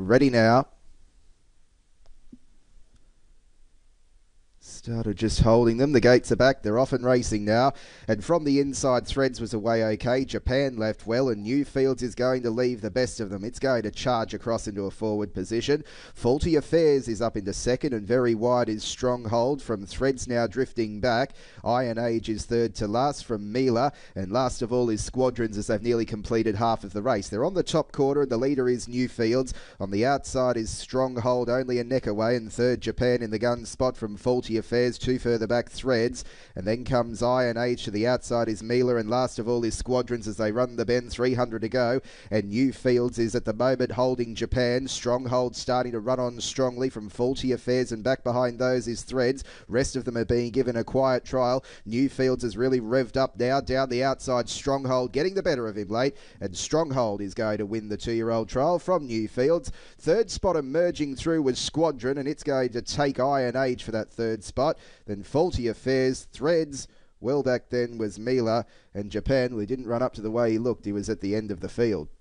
Ready now. Started just holding them. The gates are back. They're off and racing now. And from the inside, Threads was away okay. Japan left well, and Newfields is going to leave the best of them. It's going to charge across into a forward position. Faulty Affairs is up into second, and very wide is Stronghold from Threads now drifting back. Iron Age is third to last from Mila, and last of all is Squadrons as they've nearly completed half of the race. They're on the top quarter, and the leader is Newfields. On the outside is Stronghold, only a neck away, and third Japan in the gun spot from Faulty Affairs. Two further back, Threads, and then comes Iron Age. To the outside is Mila, and last of all is Squadrons as they run the bend. 300 to go, and Newfields is at the moment holding Japan. Stronghold starting to run on strongly from Faulty Affairs, and back behind those is Threads. Rest of them are being given a quiet trial. Newfields is really revved up now. Down the outside, Stronghold getting the better of him late, and Stronghold is going to win the 2-year-old trial from Newfields. Third spot emerging through was Squadron, and it's going to take Iron Age for that third spot. Then Faulty Affairs, Threads, well back then was Mila, and Japan, well, he didn't run up to the way he looked. He was at the end of the field.